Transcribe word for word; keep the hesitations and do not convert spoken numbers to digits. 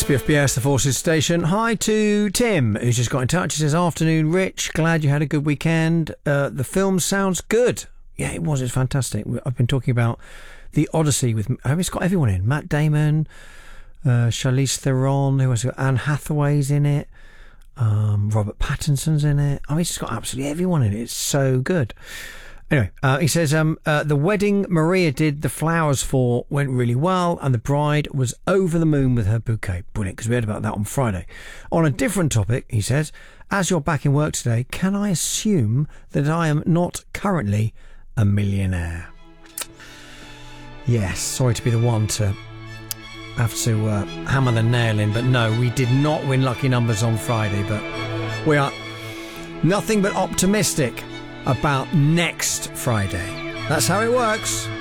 It's B F B S, the Forces Station. Hi to Tim, who's just got in touch. He says, afternoon, Rich. Glad you had a good weekend. Uh, the film sounds good. Yeah, it was. It's fantastic. I've been talking about The Odyssey with... I mean, it's got everyone in. Matt Damon, uh, Charlize Theron, who has got Anne Hathaway's in it. Um, Robert Pattinson's in it. I mean, it's just got absolutely everyone in it. It's so good. Anyway, uh, he says, um, uh, the wedding Maria did the flowers for went really well, and the bride was over the moon with her bouquet. Brilliant, because we heard about that on Friday. On a different topic, he says, as you're back in work today, can I assume that I am not currently a millionaire? Yes, sorry to be the one to have to uh, hammer the nail in, but no, we did not win lucky numbers on Friday, but we are nothing but optimistic about next Friday. That's how it works.